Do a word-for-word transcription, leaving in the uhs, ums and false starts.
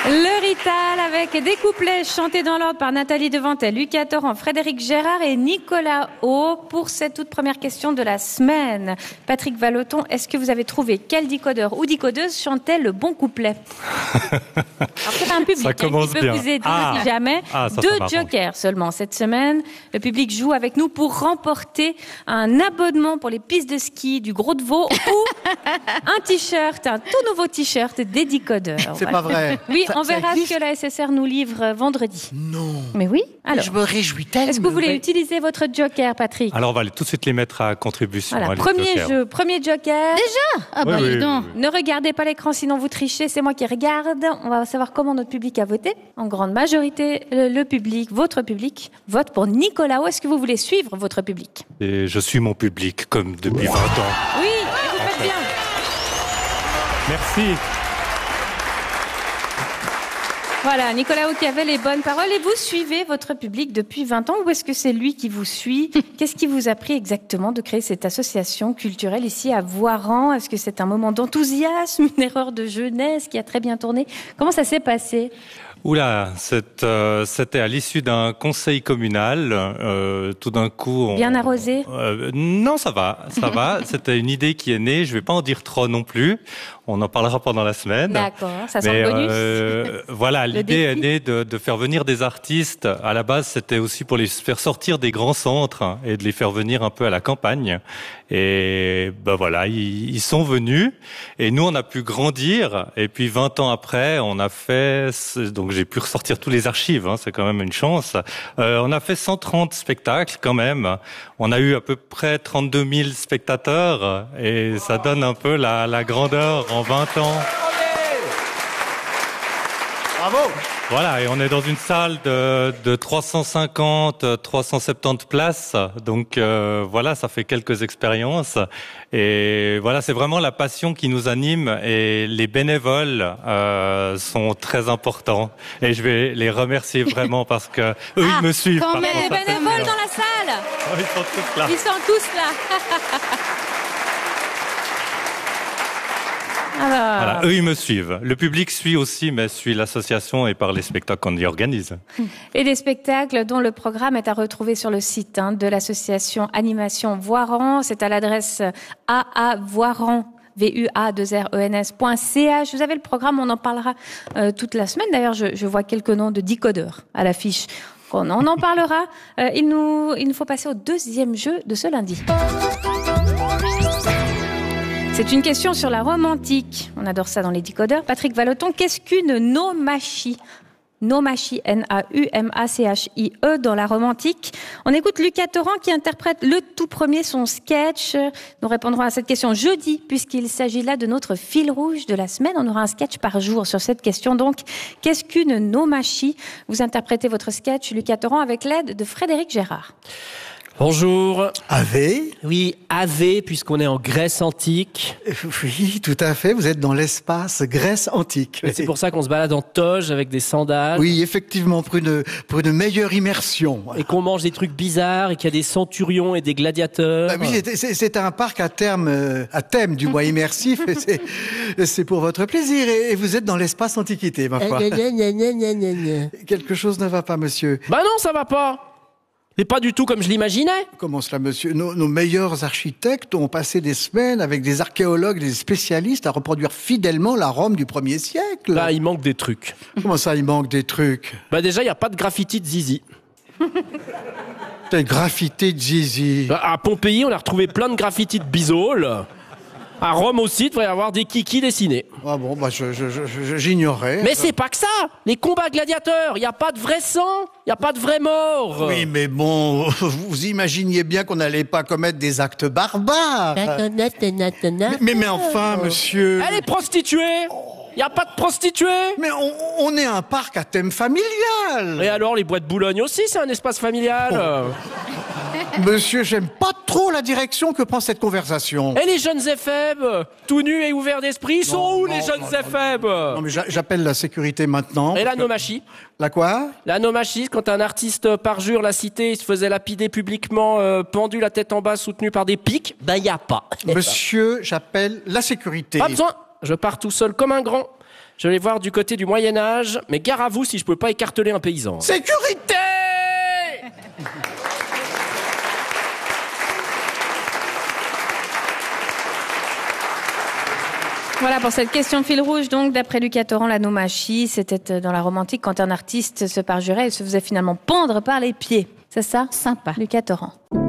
Le Rital avec des couplets chantés dans l'ordre par Nathalie Devantel, Lucas Torrent, Frédéric Gérard et Nicolas Haut pour cette toute première question de la semaine. Patrick Vallotton, est-ce que vous avez trouvé quel décodeur ou décodeuse chantait le bon couplet? Alors c'est un public hein, qui peut bien. Vous aider ah. si jamais. Ah, ça, Deux ça jokers seulement cette semaine. Le public joue avec nous pour remporter un abonnement pour les pistes de ski du Gros de Vaud ou un t-shirt, un tout nouveau t-shirt des décodeurs. C'est pas vrai. Oui, ça, on verra ce que la S S R nous livre vendredi. Non. Mais oui. Alors, je me réjouis tellement. Est-ce que vous voulez utiliser votre joker, Patrick? Alors, on va aller tout de suite les mettre à contribution. Voilà, hein, premier jeu, premier joker. Déjà? Ah bah, oui, dis oui, donc. oui, oui. Ne regardez pas l'écran, sinon vous trichez. C'est moi qui regarde. On va savoir comment notre public a voté. En grande majorité, le, le public, votre public, vote pour Nicolas Haut. Est-ce que vous voulez suivre votre public? Et je suis mon public, comme depuis vingt ans. Oui, et vous faites bien. Merci. Voilà, Nicolas Haut qui avait les bonnes paroles. Et vous suivez votre public depuis vingt ans ou est-ce que c'est lui qui vous suit? Qu'est-ce qui vous a pris exactement de créer cette association culturelle ici à Voiran? Est-ce que c'est un moment d'enthousiasme, une erreur de jeunesse qui a très bien tourné? Comment ça s'est passé? Oula, c'est, euh, c'était à l'issue d'un conseil communal. Euh, tout d'un coup, on, bien arrosé. Euh, non, ça va, ça va. C'était une idée qui est née. Je vais pas en dire trop non plus. On en parlera pendant la semaine. D'accord, ça sent Mais, le bonus. Euh, voilà, l'idée est née de, de faire venir des artistes. À la base, c'était aussi pour les faire sortir des grands centres et de les faire venir un peu à la campagne. Et ben voilà, ils, ils sont venus. Et nous, on a pu grandir. Et puis vingt ans après, on a fait donc j'ai pu ressortir tous les archives, hein, c'est quand même une chance. Euh, on a fait cent trente spectacles quand même. On a eu à peu près trente-deux mille spectateurs et ça donne un peu la, la grandeur en vingt ans. Bravo. Voilà, et on est dans une salle de, de trois cent cinquante, trois cent soixante-dix places. Donc euh, voilà, ça fait quelques expériences. Et voilà, c'est vraiment la passion qui nous anime et les bénévoles euh, sont très importants. Et je vais les remercier vraiment parce que eux, ah, ils me suivent. Quand même, les bénévoles dans la salle. Oh, ils sont tous là. Ils sont tous là. Alors... Voilà, eux, ils me suivent. Le public suit aussi, mais suit l'association et par les spectacles qu'on y organise. Et des spectacles dont le programme est à retrouver sur le site hein, de l'association Animation Voiran. C'est à l'adresse aavoiran. V U A deux R E N S point C H. Vous avez le programme, on en parlera euh, toute la semaine. D'ailleurs, je, je vois quelques noms de décodeurs à l'affiche. On, on en parlera. Euh, il nous, il nous faut passer au deuxième jeu de ce lundi. C'est une question sur la Rome antique. On adore ça dans les décodeurs. Patrick Vallotton, qu'est-ce qu'une nomachie? Nomachie, N A U M A C H I E, dans la Rome antique. On écoute Lucas Torrent qui interprète le tout premier son sketch. Nous répondrons à cette question jeudi, puisqu'il s'agit là de notre fil rouge de la semaine. On aura un sketch par jour sur cette question. Donc, qu'est-ce qu'une nomachie? Vous interprétez votre sketch, Lucas Torrent, avec l'aide de Frédéric Gérard. Bonjour. Ave? Oui, Ave, puisqu'on est en Grèce antique. Oui, tout à fait. Vous êtes dans l'espace Grèce antique. Et c'est pour ça qu'on se balade en toge avec des sandales. Oui, effectivement, pour une, pour une meilleure immersion. Et qu'on mange des trucs bizarres et qu'il y a des centurions et des gladiateurs. Bah oui, c'est, c'est un parc à terme, à thème du moins immersif. Et c'est, c'est pour votre plaisir. Et vous êtes dans l'espace antiquité, ma foi. Quelque chose ne va pas, monsieur. Bah non, ça va pas. Mais pas du tout comme je l'imaginais. Comment cela, monsieur? Nos, nos meilleurs architectes ont passé des semaines avec des archéologues, des spécialistes à reproduire fidèlement la Rome du premier siècle. Bah, il manque des trucs. Comment ça, il manque des trucs? Bah déjà, il n'y a pas de graffiti de zizi. Des graffitis de zizi. Bah, à Pompéi, on a retrouvé plein de graffitis de bisoles. À Rome aussi, il devrait y avoir des kikis dessinés. Ah bon, bah je, je, je, j'ignorais. Mais c'est pas que ça. Les combats gladiateurs, il n'y a pas de vrai sang, il n'y a pas de vrai mort. Oui, mais bon, vous imaginiez bien qu'on n'allait pas commettre des actes barbares. mais, mais, mais enfin, monsieur... Elle est prostituée. Il n'y a pas de prostituées. Mais on, on est un parc à thème familial. Et alors, les bois de Boulogne aussi, c'est un espace familial. Oh. Monsieur, j'aime pas trop la direction que prend cette conversation. Et les jeunes éphèbes, tout nus et ouverts d'esprit, ils sont non, où non, les jeunes non, éphèbes? Non, mais j'appelle la sécurité maintenant. Et la nomachie? La quoi? La nomachie, quand un artiste parjure la cité, il se faisait lapider publiquement, euh, pendu la tête en bas, soutenu par des pics, ben y a pas. Monsieur, j'appelle la sécurité. Pas besoin, je pars tout seul comme un grand. Je vais voir du côté du Moyen-Âge, mais gare à vous si je peux pas écarteler un paysan. Sécurité! Voilà pour cette question fil rouge. Donc, d'après Lucas Torrent, l'anomachie, c'était dans la Rome antique quand un artiste se parjurait et se faisait finalement pendre par les pieds. C'est ça? Sympa. Lucas Torrent.